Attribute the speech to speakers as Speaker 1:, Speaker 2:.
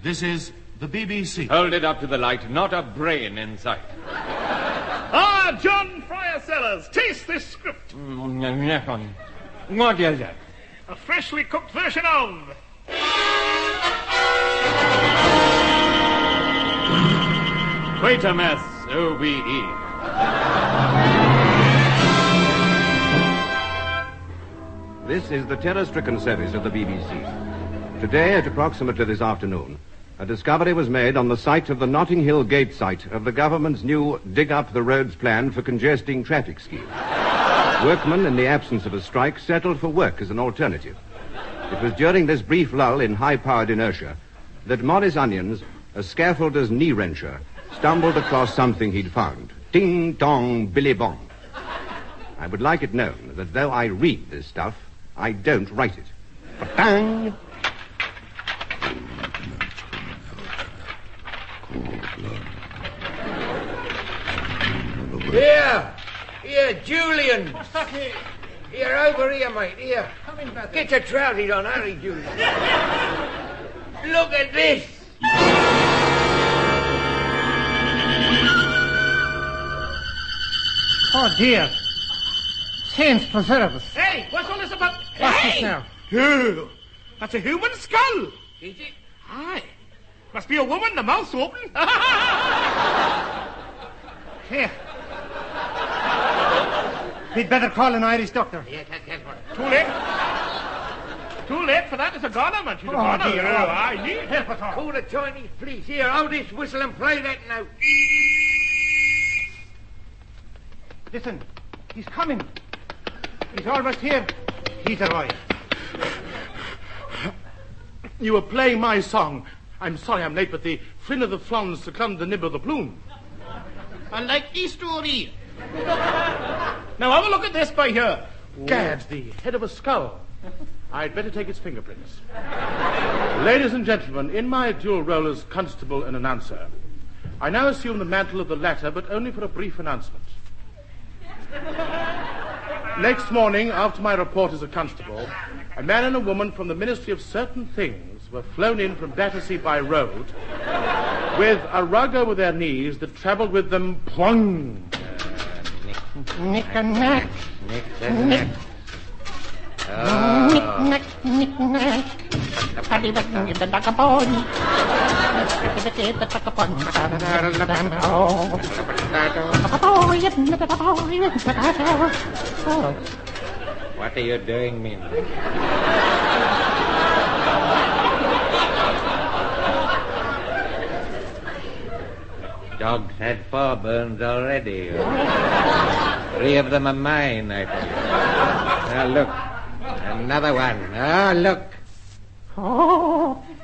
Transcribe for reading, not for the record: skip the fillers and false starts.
Speaker 1: This is the BBC.
Speaker 2: Hold it up to the light. Not a brain in sight.
Speaker 3: John Fryer Sellers, taste this script.
Speaker 2: What is it?
Speaker 3: A freshly cooked version of...
Speaker 2: Quatermass OBE.
Speaker 4: This is the terror-stricken service of the BBC. Today, at approximately this afternoon, a discovery was made on the site of the Notting Hill Gate site of the government's new Dig Up the Roads plan for congesting traffic scheme. Workmen, in the absence of a strike, settled for work as an alternative. It was during this brief lull in high-powered inertia that Morris Onions, a scaffolder's knee-wrencher, stumbled across something he'd found. Ding-dong, billy-bong. I would like it known that though I read this stuff, I don't write it. Ba-dang!
Speaker 5: Here, Julian.
Speaker 3: What's that here?
Speaker 5: Here, over here, mate, here.
Speaker 3: Come in, Matthew.
Speaker 5: Get your trousers on, hurry, Julian. Look at this.
Speaker 6: Oh, dear. Saints preserve us.
Speaker 3: Hey, what's all this about?
Speaker 6: What's
Speaker 3: Hey!
Speaker 6: this now?
Speaker 3: Oh, that's a human skull.
Speaker 5: Is it?
Speaker 3: Aye. Must be a woman, the mouth's open.
Speaker 6: Here. We'd better call an Irish doctor.
Speaker 5: Yeah, that's one.
Speaker 3: Too late. Too late for that. It's a goner, man. She's a goner.
Speaker 6: dear.
Speaker 3: Oh, I need help at all.
Speaker 5: Call the Chinese police. Here, hold this whistle and play that note.
Speaker 6: Listen, he's coming. He's almost here. He's arrived.
Speaker 3: You were playing my song. I'm sorry I'm late, but the Flynn of the Flons succumbed the nib of the plume. I like the story. Now have a look at this by here. Gad, the head of a skull. I'd better take its fingerprints. Ladies and gentlemen, in my dual role as constable and announcer, I now assume the mantle of the latter, but only for a brief announcement. Next morning, after my report as a constable, a man and a woman from the Ministry of Certain Things were flown in from Battersea by road with a rug over their knees that travelled with them plung.
Speaker 6: Knick-a-knack.
Speaker 2: Knick-a-knack.
Speaker 6: Knick-knack, knick-knack.
Speaker 2: What are you doing, Min? Dog's had 4 burns already. 3 of them are mine, I tell you. Now look, another one. Ah, look.
Speaker 6: Oh,